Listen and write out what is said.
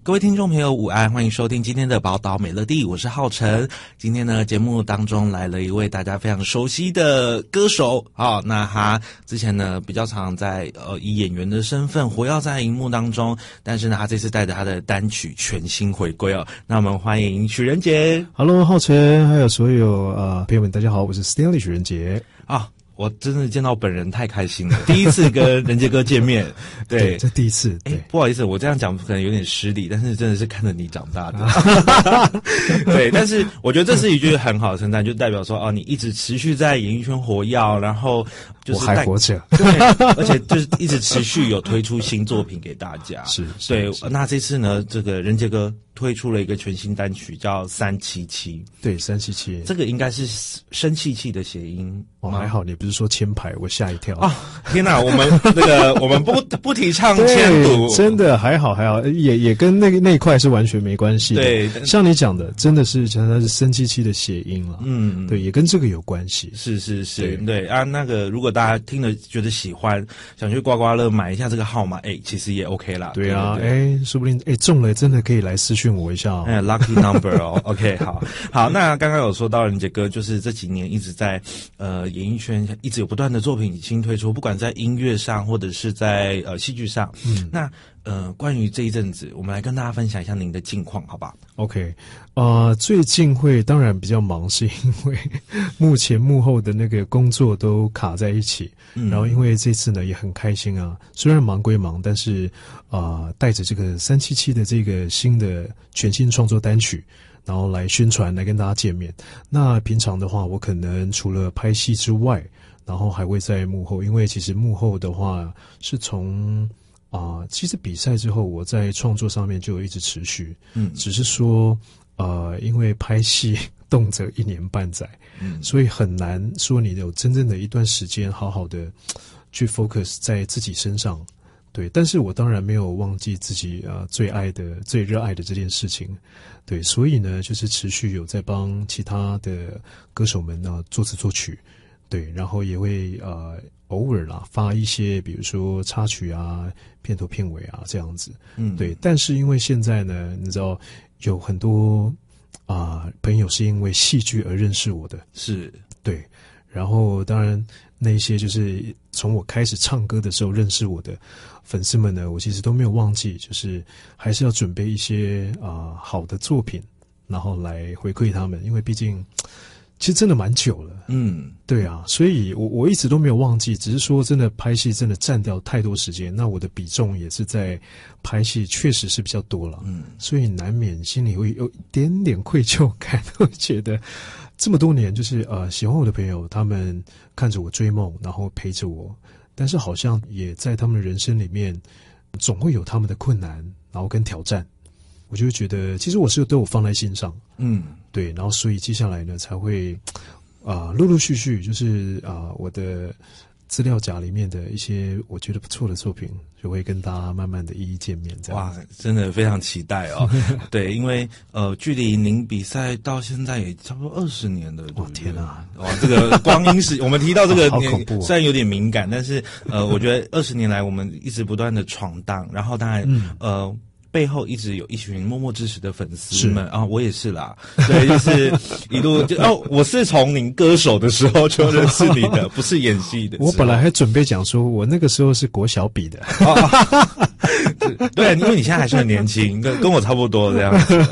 各位听众朋友午安，欢迎收听今天的宝岛美乐蒂，我是浩辰。今天呢，节目当中来了一位大家非常熟悉的歌手那他之前呢比较常在以演员的身份活跃在荧幕当中，但是呢他这次带着他的单曲全新回归那我们欢迎许仁杰。 Hello 浩辰还有所有朋友们大家好，我是 Stanley 许仁杰我真的见到本人太开心了，第一次跟仁杰哥见面，对， 这第一次。 不好意思，我这样讲可能有点失礼，但是真的是看着你长大的，对，但是我觉得这是一句很好的称赞，就代表说你一直持续在演艺圈活跃，然后就是我还活着， 对，而且就是一直持续有推出新作品给大家， 是， 对。那这次呢，这个仁杰哥推出了一个全新单曲，叫377。对 ，377， 这个应该是生气气的谐音。 还好你不是说签牌，我吓一跳天哪，我们不提倡签赌， 真的还好，也跟那一块是完全没关系的。 对， 像你讲的，真的是它是生气气的谐音了。对，也跟这个有关系。 是，对那个如果大家听了觉得喜欢，想去刮刮乐买一下这个号码，其实也 OK 啦。 对啊，说不定中了，真的可以来私讯我一下 lucky number OK， 好，那刚刚有说到仁杰哥，就是这几年一直在演艺圈一直有不断的作品新推出，不管在音乐上或者是在戏剧上。那关于这一阵子，我们来跟大家分享一下您的近况，好吧 ？OK， 最近当然比较忙，是因为幕前幕后的那个工作都卡在一起。然后因为这次呢也很开心虽然忙归忙，但是带着这个377的这个新的全新创作单曲，然后来宣传，来跟大家见面。那平常的话，我可能除了拍戏之外，然后还会在幕后，因为其实幕后的话是从其实比赛之后，我在创作上面就一直持续。只是说因为拍戏动辄1年半载，所以很难说你有真正的一段时间好好的去 focus 在自己身上。对，但是我当然没有忘记自己最爱的、最热爱的这件事情。对，所以呢，就是持续有在帮其他的歌手们作词作曲。对，然后也会偶尔发一些，比如说插曲片头片尾这样子。对。但是因为现在呢，你知道有很多朋友是因为戏剧而认识我的， 是， 对。然后当然那些就是从我开始唱歌的时候认识我的粉丝们呢，我其实都没有忘记，就是还是要准备一些好的作品，然后来回馈他们，因为毕竟其实真的蛮久了。对啊，所以我一直都没有忘记，只是说真的拍戏真的占掉太多时间，那我的比重也是在拍戏确实是比较多了。所以难免心里会有一点点愧疚感，会觉得这么多年就是喜欢我的朋友，他们看着我追梦，然后陪着我，但是好像也在他们人生里面总会有他们的困难，然后跟挑战，我就会觉得其实我是都有放在心上。对，然后所以接下来呢才会陆陆续续就是我的资料夹里面的一些我觉得不错的作品，就会跟大家慢慢的一一见面。这样哇，真的非常期待对，因为距离您比赛到现在也差不多20年了。对不对？ 天啊！ 哇，这个光阴是我们提到这个好恐怖虽然有点敏感，但是我觉得20年来我们一直不断的闯荡，然后当然背后一直有一群默默支持的粉丝们我也是啦，对，就是一路我是从您歌手的时候就认识你的，不是演戏的。 我本来还准备讲说，我那个时候是国小比的。 对，因为你现在还是很年轻，跟我差不多这样子。